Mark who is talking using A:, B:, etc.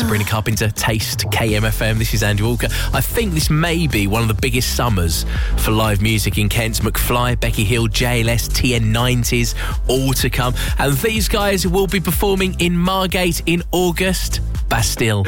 A: Sabrina Carpenter, Taste, KMFM. This is Andy Walker. I think this may be one of the biggest summers for live music in Kent. McFly, Becky Hill, JLS, TN90s, all to come. And these guys will be performing in Margate in August. Bastille.